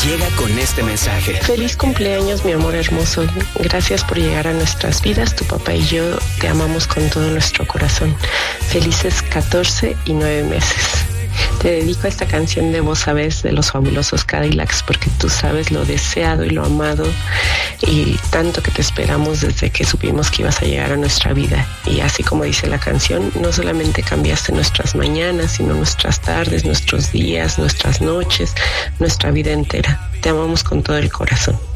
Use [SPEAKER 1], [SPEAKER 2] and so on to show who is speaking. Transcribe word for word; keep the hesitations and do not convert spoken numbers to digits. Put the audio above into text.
[SPEAKER 1] llega con este mensaje.
[SPEAKER 2] Feliz cumpleaños, mi amor hermoso. Gracias por llegar a nuestras vidas. Tu papá y yo te amamos con todo nuestro corazón. Felices catorce y nueve meses. Te dedico a esta canción de Vos Sabés de los Fabulosos Cadillacs porque tú sabes lo deseado y lo amado y tanto que te esperamos desde que supimos que ibas a llegar a nuestra vida. Y así como dice la canción, no solamente cambiaste nuestras mañanas, sino nuestras tardes, nuestros días, nuestras noches, nuestra vida entera. Te amamos con todo el corazón.